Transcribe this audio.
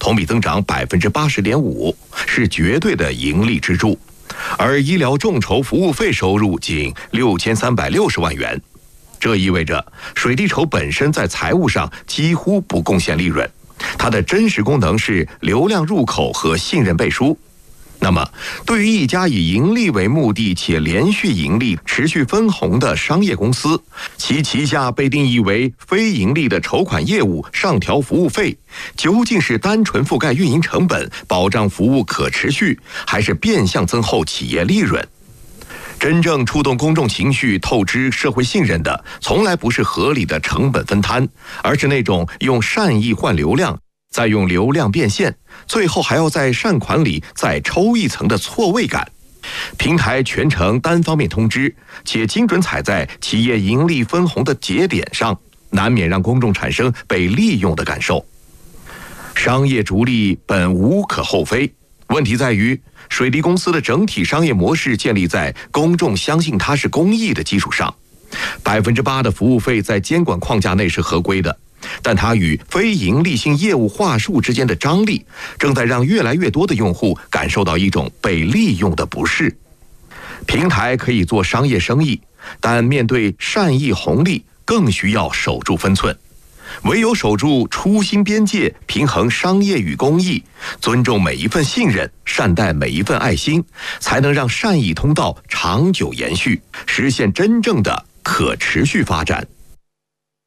同比增长80.5%，是绝对的盈利支柱。而医疗众筹服务费收入仅6360万元，这意味着水滴筹本身在财务上几乎不贡献利润，它的真实功能是流量入口和信任背书。那么，对于一家以盈利为目的且连续盈利、持续分红的商业公司，其旗下被定义为非盈利的筹款业务上调服务费，究竟是单纯覆盖运营成本，保障服务可持续，还是变相增厚企业利润？真正触动公众情绪、透支社会信任的，从来不是合理的成本分摊，而是那种用善意换流量，再用流量变现，最后还要在善款里再抽一层的错位感。平台全程单方面通知，且精准踩在企业盈利分红的节点上，难免让公众产生被利用的感受。商业逐利本无可厚非，问题在于水滴公司的整体商业模式建立在公众相信它是公益的基础上。8%的服务费在监管框架内是合规的，但它与非盈利性业务话术之间的张力，正在让越来越多的用户感受到一种被利用的不适。平台可以做商业生意，但面对善意红利，更需要守住分寸。唯有守住初心边界，平衡商业与公益，尊重每一份信任，善待每一份爱心，才能让善意通道长久延续，实现真正的可持续发展。